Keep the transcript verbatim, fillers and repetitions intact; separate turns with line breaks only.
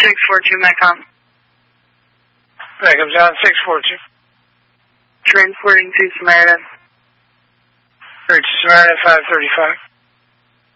six four two, Macom.
Macom down six four two.
Transporting to Samaritan.
Or to Samaritan five thirty-five.